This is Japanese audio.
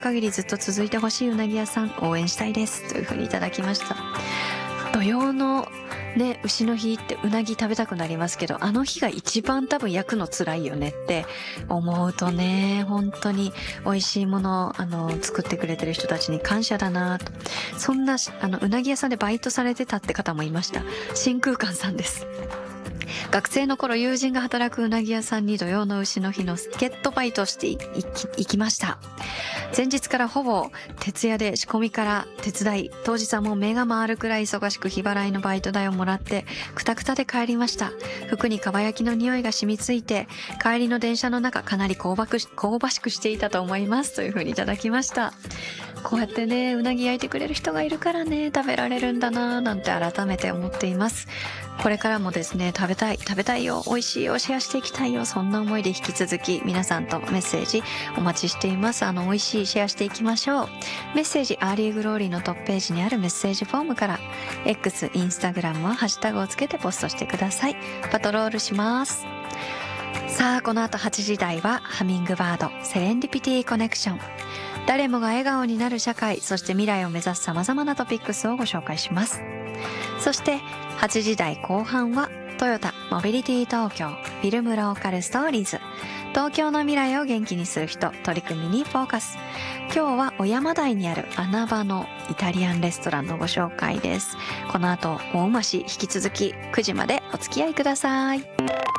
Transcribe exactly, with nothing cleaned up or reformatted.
限りずっと続いてほしいうなぎ屋さん応援したいですというふうにいただきました。土曜のね、牛の日ってうなぎ食べたくなりますけど、あの日が一番多分焼くの辛いよねって思うとね、本当に美味しいものをあの作ってくれてる人たちに感謝だなと。そんなあのうなぎ屋さんでバイトされてたって方もいました。真空管さんです。学生の頃、友人が働くうなぎ屋さんに土曜の牛の日の助っ人バイトしていき行きました。前日からほぼ徹夜で仕込みから手伝い、当日はもう目が回るくらい忙しく日払いのバイト代をもらってくたくたで帰りました。服にかば焼きの匂いが染みついて、帰りの電車の中かなり香ばくし香ばしくしていたと思いますというふうにいただきました。こうやってね、うなぎ焼いてくれる人がいるからね、食べられるんだなぁなんて改めて思っています。これからもですね、食べたい食べたいよ、美味しいよ、シェアしていきたいよ、そんな思いで引き続き皆さんとメッセージお待ちしています。あの美味しいシェアしていきましょう。メッセージアーリーグローリーのトップページにあるメッセージフォームから X、インスタグラムはハッシュタグをつけてポストしてください。パトロールします。さあ、この後はちじ台はハミングバードセレンディピティコネクション。誰もが笑顔になる社会、そして未来を目指す様々なトピックスをご紹介します。そしてはちじ台後半はトヨタモビリティ東京フィルムローカルストーリーズ。東京の未来を元気にする人、取り組みにフォーカス。今日は小山台にある穴場のイタリアンレストランのご紹介です。この後大馬市引き続きくじまでお付き合いください。